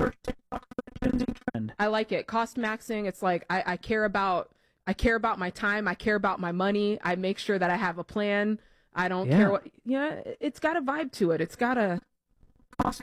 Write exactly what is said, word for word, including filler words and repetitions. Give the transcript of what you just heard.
I like it. Cost maxing. It's like I, I care about I care about my time. I care about my money. I make sure that I have a plan. I don't Yeah. care what. Yeah, it's got a vibe to it. It's got a